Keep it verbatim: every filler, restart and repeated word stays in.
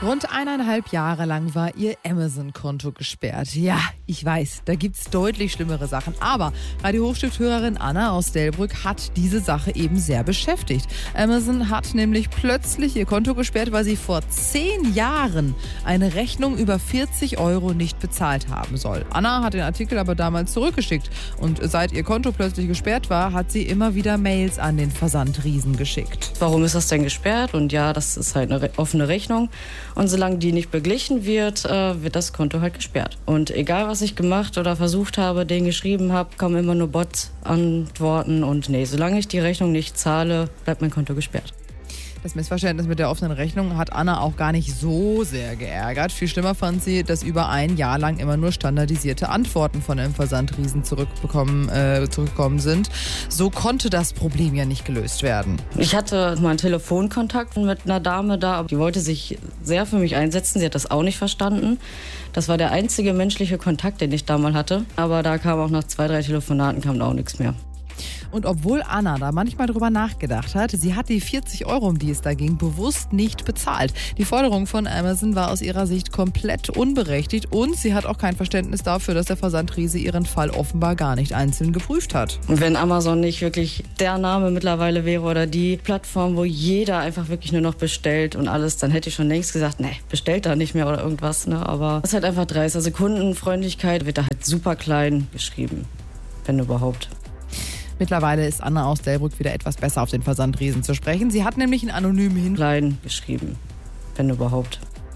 Rund eineinhalb Jahre lang war ihr Amazon-Konto gesperrt. Ja, ich weiß, da gibt's deutlich schlimmere Sachen. Aber Radio Hochstift-Hörerin Anna aus Delbrück hat diese Sache eben sehr beschäftigt. Amazon hat nämlich plötzlich ihr Konto gesperrt, weil sie vor zehn Jahren eine Rechnung über vierzig Euro nicht bezahlt haben soll. Anna hat den Artikel aber damals zurückgeschickt. Und seit ihr Konto plötzlich gesperrt war, hat sie immer wieder Mails an den Versandriesen geschickt. Warum ist das denn gesperrt? Und ja, das ist halt eine offene Rechnung. Und solange die nicht beglichen wird, äh, wird das Konto halt gesperrt. Und egal, was ich gemacht oder versucht habe, denen geschrieben habe, kommen immer nur Bots-Antworten. Und nee, solange ich die Rechnung nicht zahle, bleibt mein Konto gesperrt. Das Missverständnis mit der offenen Rechnung hat Anna auch gar nicht so sehr geärgert. Viel schlimmer fand sie, dass über ein Jahr lang immer nur standardisierte Antworten von dem Versandriesen zurückbekommen, äh, zurückgekommen sind. So konnte das Problem ja nicht gelöst werden. Ich hatte mal einen Telefonkontakt mit einer Dame da, aber die wollte sich sehr für mich einsetzen. Sie hat das auch nicht verstanden. Das war der einzige menschliche Kontakt, den ich damals hatte. Aber da kam auch nach zwei, drei Telefonaten kam da auch nichts mehr. Und obwohl Anna da manchmal drüber nachgedacht hat, sie hat die vierzig Euro, um die es da ging, bewusst nicht bezahlt. Die Forderung von Amazon war aus ihrer Sicht komplett unberechtigt und sie hat auch kein Verständnis dafür, dass der Versandriese ihren Fall offenbar gar nicht einzeln geprüft hat. Und wenn Amazon nicht wirklich der Name mittlerweile wäre oder die Plattform, wo jeder einfach wirklich nur noch bestellt und alles, dann hätte ich schon längst gesagt, nee, bestellt da nicht mehr oder irgendwas. Ne? Aber das ist halt einfach dreist. Also Kundenfreundlichkeit wird da halt super klein geschrieben, wenn überhaupt. Mittlerweile ist Anna aus Delbrück wieder etwas besser auf den Versandriesen zu sprechen. Sie hat nämlich einen anonymen Hinweis klein geschrieben, wenn überhaupt.